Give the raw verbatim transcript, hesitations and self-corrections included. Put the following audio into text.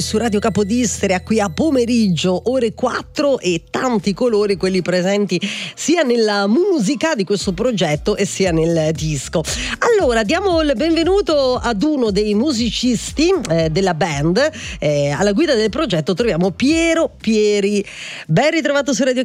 Su Radio Capodistria qui a pomeriggio, ore quattro, e tanti colori quelli presenti sia nella musica di questo progetto e sia nel disco. Allora diamo il benvenuto ad uno dei musicisti eh, della band. Eh, alla guida del progetto troviamo Piero Pieri. Ben ritrovato su Radio